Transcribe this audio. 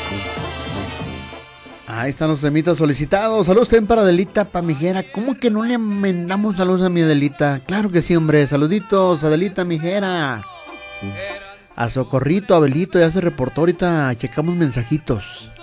Ahí están los temitas solicitados. Saludos también para Adelita Pamijera. ¿Cómo que no le mandamos saludos a mi Adelita? Claro que sí, hombre. Saluditos, Adelita Mijera. A Socorrito, Abelito, ya se reportó ahorita. Checamos mensajitos.